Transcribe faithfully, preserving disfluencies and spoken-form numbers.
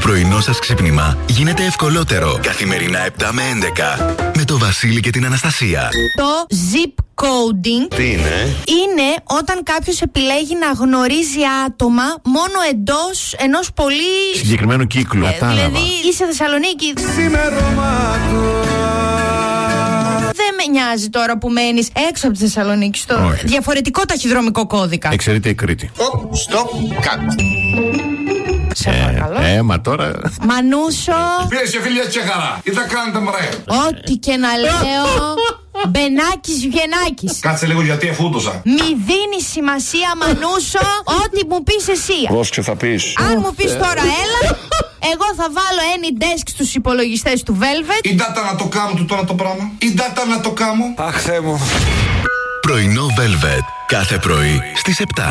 πρωινό σας ξύπνημα γίνεται ευκολότερο. Καθημερινά επτά με έντεκα με το Βασίλη και την Αναστασία. Το zip coding τι είναι? Είναι όταν κάποιος επιλέγει να γνωρίζει άτομα μόνο εντός ενός πολύ συγκεκριμένου κύκλου. ε, Δηλαδή είσαι Θεσσαλονίκη. Δεν με νοιάζει τώρα που μένεις έξω από τη Θεσσαλονίκη, στο Όχι. διαφορετικό ταχυδρομικό κώδικα. Εξαιρείται η Κρήτη. Οπ, στοπ, κάτ. Σε παρακαλώ. Ε, μα τώρα. Μανούσο, Πήρε σε φίλια τσέχαρα. Τι θα κάνετε μωρέ? ό,τι και να λέω. Μπενάκης Βιενάκης. Κάτσε λίγο γιατί εφούντωσα. Μη δίνει σημασία, Μανούσο, ό,τι μου πεις εσύ. Πρόσεξε θα πεις. Αν μου πεις τώρα έλα, εγώ θα βάλω any desk στους υπολογιστές του Velvet. Η data να το κάνω του τώρα το πράγμα. Η data να το κάνω. Αχ, Θεέ μου. Πρωινό Velvet. Κάθε πρωί στις επτά.